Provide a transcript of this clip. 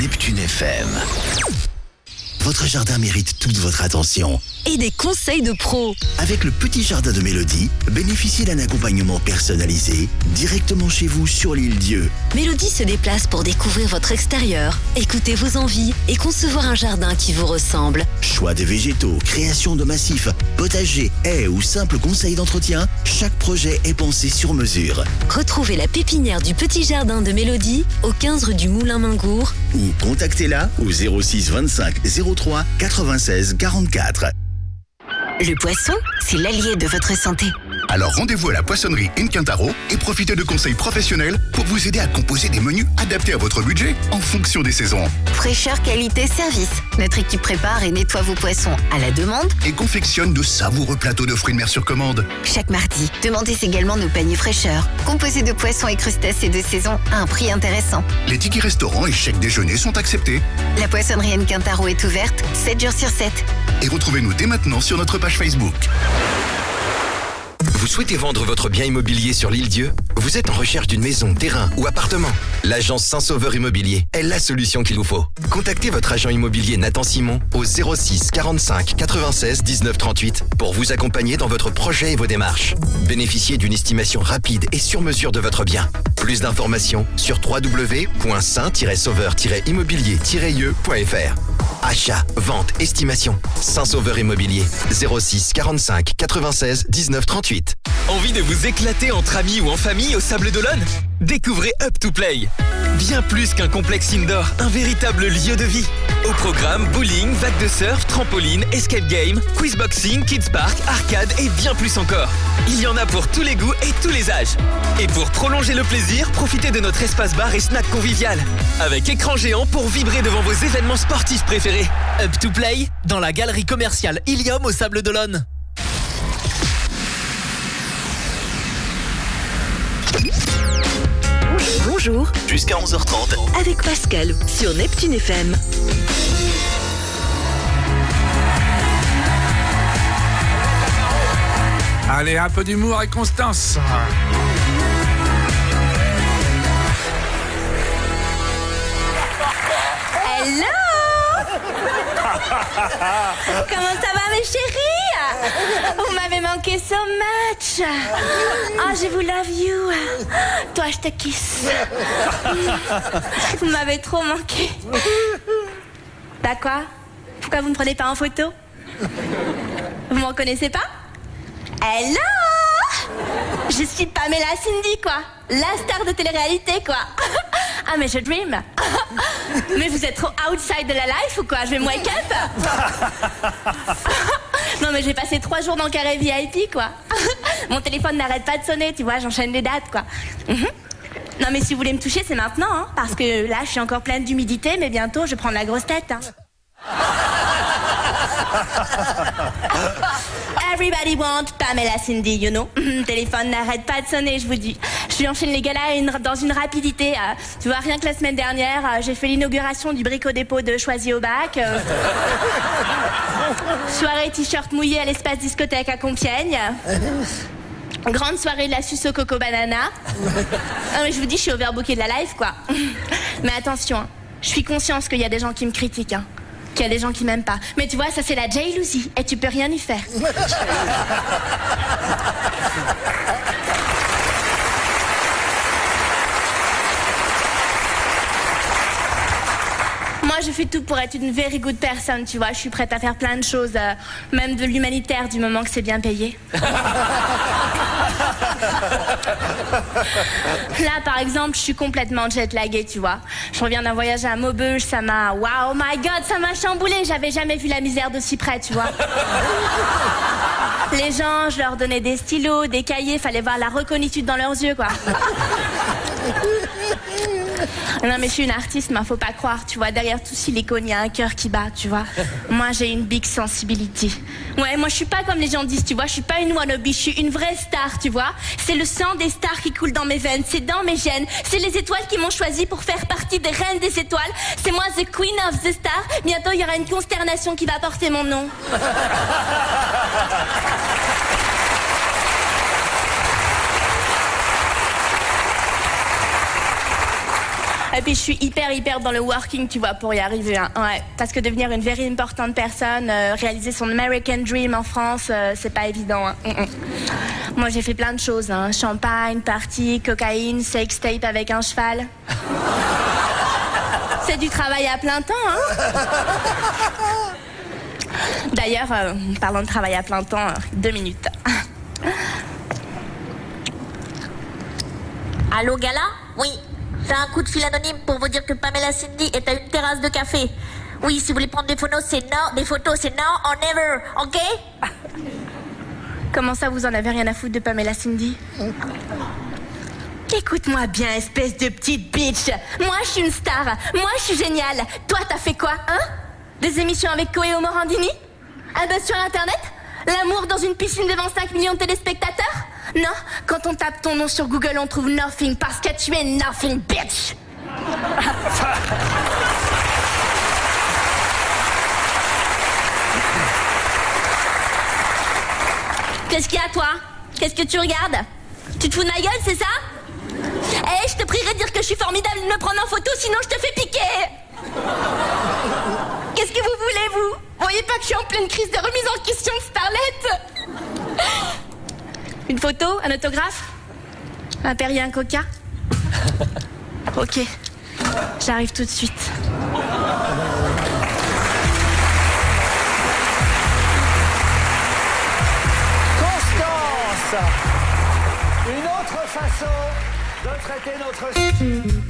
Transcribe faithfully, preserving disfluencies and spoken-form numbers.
Neptune F M. Votre jardin mérite toute votre attention. Et des conseils de pros. Avec le petit jardin de Mélodie, bénéficiez d'un accompagnement personnalisé directement chez vous sur l'île Dieu. Mélodie se déplace pour découvrir votre extérieur, écouter vos envies et concevoir un jardin qui vous ressemble. Choix de végétaux, création de massifs, potager, haies ou simples conseils d'entretien, chaque projet est pensé sur mesure. Retrouvez la pépinière du petit jardin de Mélodie au quinze rue du Moulin Mingour ou contactez-la au zéro six vingt-cinq zéro trois quatre-vingt-seize quarante-quatre. Le poisson, c'est l'allié de votre santé. Alors rendez-vous à la poissonnerie In Quintaro et profitez de conseils professionnels pour vous aider à composer des menus adaptés à votre budget en fonction des saisons. Fraîcheur, qualité, service. Notre équipe prépare et nettoie vos poissons à la demande et confectionne de savoureux plateaux de fruits de mer sur commande. Chaque mardi, demandez également nos paniers fraîcheurs, composés de poissons et crustacés de saison à un prix intéressant. Les tickets restaurants et chèques déjeuner sont acceptés. La poissonnerie In Quintaro est ouverte sept jours sur sept. Et retrouvez-nous dès maintenant sur notre page Facebook. Vous souhaitez vendre votre bien immobilier sur l'île Dieu? Vous êtes en recherche d'une maison, terrain ou appartement? L'agence Saint-Sauveur Immobilier est la solution qu'il vous faut. Contactez votre agent immobilier Nathan Simon au zéro six quarante-cinq quatre-vingt-seize dix-neuf trente-huit pour vous accompagner dans votre projet et vos démarches. Bénéficiez d'une estimation rapide et sur mesure de votre bien. Plus d'informations sur w w w point saint tiret sauveur tiret immobilier tiret i e point f r. Achat, vente, estimation. Saint-Sauveur Immobilier, zéro six quarante-cinq quatre-vingt-seize dix-neuf trente-huit. Envie de vous éclater entre amis ou en famille au Sable d'Olonne? Découvrez Up to Play. Bien plus qu'un complexe indoor, un véritable lieu de vie. Au programme, bowling, vague de surf, trampoline, escape game, quizboxing, kids park, arcade et bien plus encore. Il y en a pour tous les goûts et tous les âges. Et pour prolonger le plaisir, profitez de notre espace bar et snack convivial. Avec écran géant pour vibrer devant vos événements sportifs préférés. Up to Play, dans la galerie commerciale Ilium au Sable d'Olonne. Bonjour. Jusqu'à onze heures trente. Avec Pascal sur Neptune F M. Allez, un peu d'humour et Constance. Hello. Comment ça va mes chéris? Vous m'avez manqué so much. Oh, je vous love you. Toi, je te kiss. Vous m'avez trop manqué. Bah quoi? Pourquoi vous me prenez pas en photo? Vous me reconnaissez pas? Hello. Je suis Pamela Cindy, quoi. La star de télé-réalité, quoi. Ah, mais je dream. Mais vous êtes trop outside de la life ou quoi? Je vais me wake up. Non, mais j'ai passé trois jours dans le carré V I P, quoi. Mon téléphone n'arrête pas de sonner, tu vois, j'enchaîne les dates, quoi. Mm-hmm. Non, mais si vous voulez me toucher, c'est maintenant, hein, parce que là, je suis encore pleine d'humidité, mais bientôt, je prends la grosse tête, hein. Everybody want Pamela Cindy, you know. Téléphone n'arrête pas de sonner, je vous dis. Je lui enchaîne les galas une, dans une rapidité. Euh, tu vois, rien que la semaine dernière, euh, j'ai fait l'inauguration du brico-dépôt de Choisy au Bac. Euh, soirée t-shirt mouillé à l'espace discothèque à Compiègne. Grande soirée de la suce au coco banana. Non, mais je vous dis, je suis overbookée de la live, quoi. Mais attention, hein, je suis consciente qu'il y a des gens qui me critiquent, hein. Qu'il y a des gens qui m'aiment pas. Mais tu vois, ça c'est la jalousie et tu peux rien y faire. Moi, je fais tout pour être une very good person, tu vois. Je suis prête à faire plein de choses, euh, même de l'humanitaire, du moment que c'est bien payé. Là, par exemple, je suis complètement jet-laguée, tu vois. Je reviens d'un voyage à Maubeuge, ça m'a... Wow, my God, ça m'a chamboulé. J'avais jamais vu la misère d'aussi près, tu vois. Les gens, je leur donnais des stylos, des cahiers, fallait voir la reconnaissance dans leurs yeux, quoi. Non, mais je suis une artiste, mais faut pas croire, tu vois. Derrière tout silicone, il y a un cœur qui bat, tu vois. Moi, j'ai une big sensibility. Ouais, moi, je suis pas comme les gens disent, tu vois. Je suis pas une wannabe, je suis une vraie star, tu vois. C'est le sang des stars qui coule dans mes veines, c'est dans mes gènes. C'est les étoiles qui m'ont choisi pour faire partie des reines des étoiles. C'est moi, the queen of the stars. Bientôt, il y aura une consternation qui va porter mon nom. Et puis je suis hyper hyper dans le working, tu vois, pour y arriver. Hein. Ouais, parce que devenir une very important person, euh, réaliser son American Dream en France, euh, c'est pas évident. Hein. Mm-mm. Moi j'ai fait plein de choses, hein. Champagne, party, cocaïne, sex tape avec un cheval. C'est du travail à plein temps, hein. D'ailleurs, euh, parlant de travail à plein temps, euh, deux minutes. Allô, Gala? Oui. J'ai un coup de fil anonyme pour vous dire que Pamela Cindy est à une terrasse de café. Oui, si vous voulez prendre des photos, c'est non. Des photos, c'est non or never, ok? Comment ça, vous en avez rien à foutre de Pamela Cindy? Écoute-moi bien, espèce de petite bitch. Moi, je suis une star. Moi, je suis géniale. Toi, t'as fait quoi, hein? Des émissions avec Coé Morandini? Un buzz sur Internet? L'amour dans une piscine devant cinq millions de téléspectateurs? Non, quand on tape ton nom sur Google, on trouve nothing parce que tu es nothing, bitch. Qu'est-ce qu'il y a, toi? Qu'est-ce que tu regardes? Tu te fous de ma gueule, c'est ça? Eh, hey, je te prierai de dire que je suis formidable de me prendre en photo, sinon je te fais piquer. Qu'est-ce que vous voulez, vous? Vous voyez pas que je suis en pleine crise de remise en question de Starlet? Une photo? Un autographe? Un Perrier, un Coca? Ok, j'arrive tout de suite. Constance, une autre façon de traiter notre...